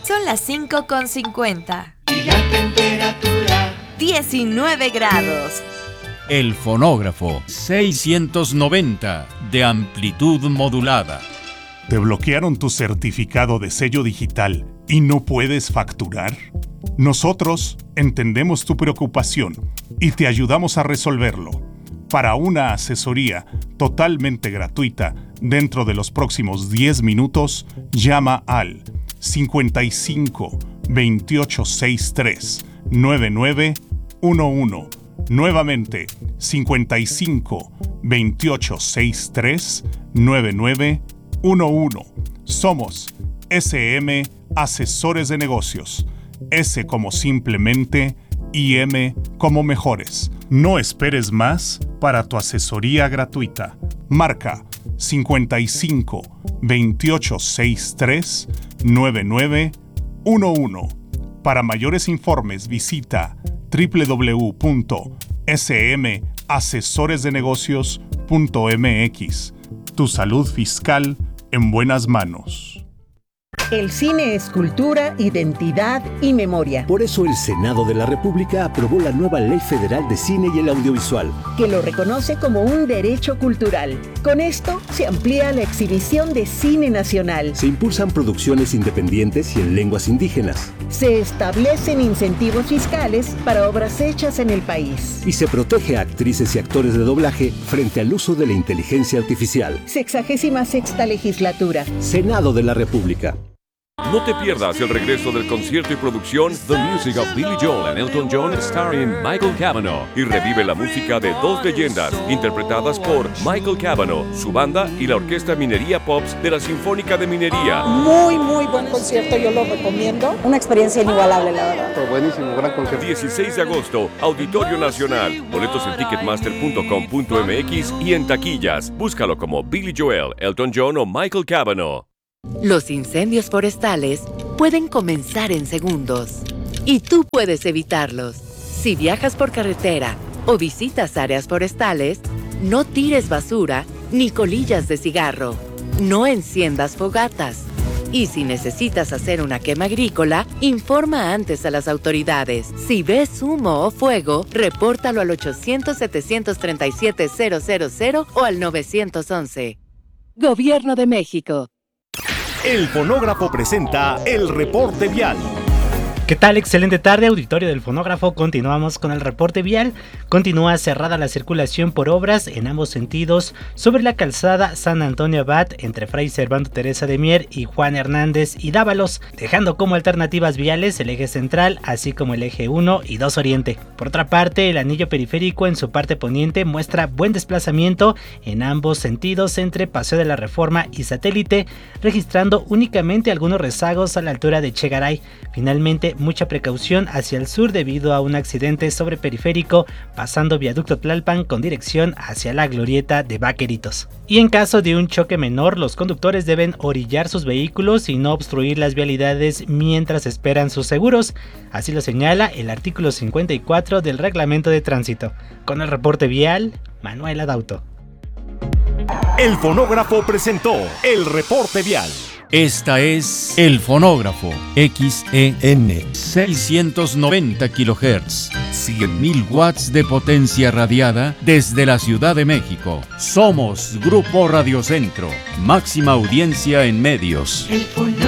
Son las 5:50. Y la temperatura 19 grados. El fonógrafo 690 de amplitud modulada. ¿Te bloquearon tu certificado de sello digital y no puedes facturar? Nosotros entendemos tu preocupación y te ayudamos a resolverlo. Para una asesoría totalmente gratuita dentro de los próximos 10 minutos, llama al 55 28 63 9911. Nuevamente, 55 28 63 9911. Somos SM Asesores de Negocios. S como simplemente y M como mejores. No esperes más para tu asesoría gratuita. Marca 55 28 63 9911. Para mayores informes visita www.smasesoresdenegocios.mx. Tu salud fiscal en buenas manos. El cine es cultura, identidad y memoria. Por eso el Senado de la República aprobó la nueva Ley Federal de Cine y el Audiovisual, que lo reconoce como un derecho cultural. Con esto se amplía la exhibición de cine nacional. Se impulsan producciones independientes y en lenguas indígenas. Se establecen incentivos fiscales para obras hechas en el país. Y se protege a actrices y actores de doblaje frente al uso de la inteligencia artificial. 66ª legislatura. Senado de la República. No te pierdas el regreso del concierto y producción The Music of Billy Joel and Elton John starring Michael Cavanaugh y revive la música de dos leyendas interpretadas por Michael Cavanaugh, su banda y la Orquesta Minería Pops de la Sinfónica de Minería. Muy buen concierto, yo lo recomiendo. Una experiencia inigualable, la verdad. Fue buenísimo, gran concierto. 16 de agosto, Auditorio Nacional. Boletos en ticketmaster.com.mx y en taquillas. Búscalo como Billy Joel, Elton John o Michael Cavanaugh. Los incendios forestales pueden comenzar en segundos y tú puedes evitarlos. Si viajas por carretera o visitas áreas forestales, no tires basura ni colillas de cigarro. No enciendas fogatas. Y si necesitas hacer una quema agrícola, informa antes a las autoridades. Si ves humo o fuego, repórtalo al 800-737-000 o al 911. Gobierno de México. El Fonógrafo presenta el reporte vial. ¿Qué tal? Excelente tarde, auditorio del Fonógrafo. Continuamos con el reporte vial. Continúa cerrada la circulación por obras en ambos sentidos sobre la calzada San Antonio Abad entre Fray Servando Teresa de Mier y Juan Hernández y Dávalos, dejando como alternativas viales el eje central, así como el eje 1 y 2 Oriente. Por otra parte, el anillo periférico en su parte poniente muestra buen desplazamiento en ambos sentidos entre Paseo de la Reforma y Satélite, registrando únicamente algunos rezagos a la altura de Chegaray. Finalmente, mucha precaución hacia el sur debido a un accidente sobre periférico pasando viaducto Tlalpan con dirección hacia la glorieta de Vaqueritos. Y en caso de un choque menor, los conductores deben orillar sus vehículos y no obstruir las vialidades mientras esperan sus seguros. Así lo señala el artículo 54 del Reglamento de Tránsito. Con el reporte vial, Manuel Adauto. El Fonógrafo presentó el reporte vial. Esta es El Fonógrafo, XEN 690 kHz, 100.000 watts de potencia radiada desde la Ciudad de México. Somos Grupo Radio Centro, máxima audiencia en medios. El Fonógrafo.